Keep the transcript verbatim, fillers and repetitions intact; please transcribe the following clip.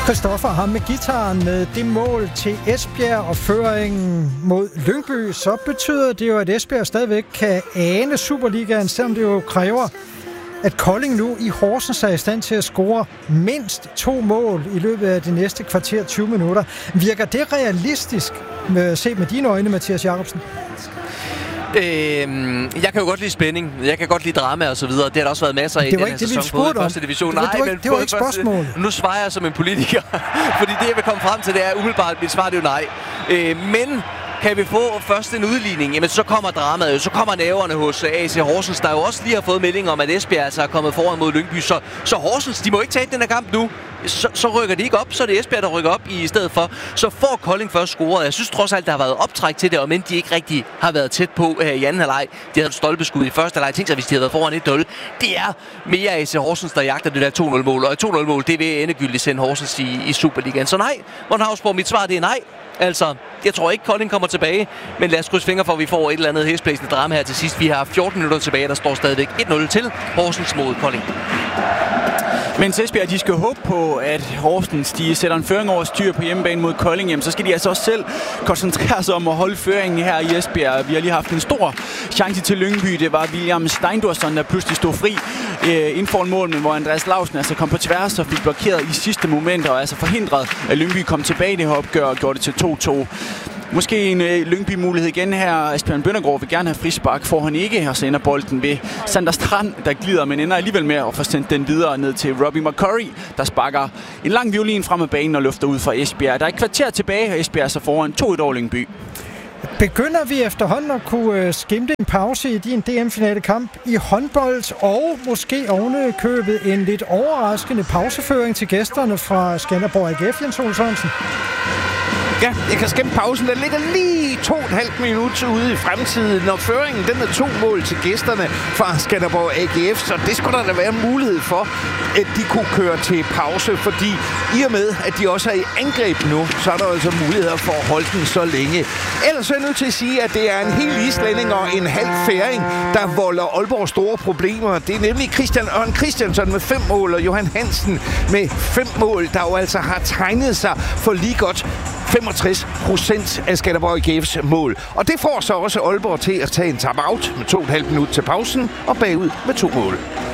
Christoffer ham med gitaren med det mål til Esbjerg og føringen mod Lyngby, så betyder det jo, at Esbjerg stadigvæk kan ane Superligaen, selvom det jo kræver, at Kolding nu i Horsens er i stand til at score mindst to mål i løbet af de næste kvarter tyve minutter. Virker det realistisk med, set med dine øjne, Mathias Jacobsen? Øh, jeg kan jo godt lide spænding. Jeg kan godt lide drama og så videre. Det har der også været masser af i den her sæson på i første division. Det var, det var, nej, det var ikke spørgsmål. Nu svarer jeg som en politiker, fordi det jeg vil komme frem til, det er umiddelbart, mit svar det er jo nej. Øh, men kan vi få først en udligning, jamen så kommer dramaet jo, så kommer næverne hos A C Horsens, der jo også lige har fået melding om, at Esbjerg altså er kommet foran mod Lyngby, så, så Horsens, de må ikke tage den her kamp nu. Så, så rykker de ikke op, så er det Esbjerg, der rykker op i stedet for. Så får Kolding først scoret. Jeg synes trods alt, der har været optræk til det, og men de ikke rigtig har været tæt på uh, i anden halvleg. De havde et stolpeskud i første halvleg. Tænk sig, hvis de havde været foran et nul. Det er mere A C Horsens, der jagter det der to nul-mål. Og et to nul-mål, det vil endegyldigt sende Horsens i, i Superligaen. Så nej, Morten Hausborg, mit svar det er nej. Altså, jeg tror ikke, Kolding kommer tilbage, men lad os krydse fingre for, at vi får et eller andet hæsblæsende drama her til sidst. Vi har fjorten minutter tilbage, der står stadigvæk et nul til Horsens mod Kolding. Men Esbjerg, de skal håbe på, at Horsens de sætter en føring over styr på hjemmebane mod Kolding. Jamen, så skal de altså også selv koncentrere sig om at holde føringen her i Esbjerg. Vi har lige haft en stor chance til Lyngby. Det var William Steindorsson, der pludselig stod fri øh, inden for en mål, men hvor Andreas Lausen altså kom på tværs og fik blokeret i sidste moment, og altså forhindret, at Lyngby kom tilbage i det her opgør og gjorde det til to to. Måske en øh, Lyngby-mulighed igen her. Asbjørn Bøndergaard vil gerne have frispark, får han ikke, og så ender bolden ved Sander Strand, der glider, men ender alligevel med at få sendt den videre ned til Robbie McCurry, der sparker en lang violin frem af banen og løfter ud fra Esbjerg. Der er et kvarter tilbage, og Esbjerg så foran to et over Lyngby. Begynder vi efterhånden at kunne skimte en pause i din D M-finale kamp i håndbold, og måske ovenikøbet en lidt overraskende pauseføring til gæsterne fra Skanderborg A G F, Jens Ole Sørensen? Ja, jeg kan skæmme pausen. Den ligger lige to og et halvt minut ude i fremtiden, når føringen den er to mål til gæsterne fra Skanderborg A G F, så det skulle der da være mulighed for, at de kunne køre til pause, fordi i og med, at de også er i angreb nu, så er der altså muligheder for at holde den så længe. Ellers er jeg nødt til at sige, at det er en hel islænding og en halv færing, der volder Aalborg store problemer. Det er nemlig Christian Ørn Christiansen med fem mål, og Johan Hansen med fem mål, der jo altså har tegnet sig for lige godt femogtres procent af Skanderborg A G F's mål. Og det får så også Aalborg til at tage en time-out med to og et halvt minut til pausen og bagud med to mål.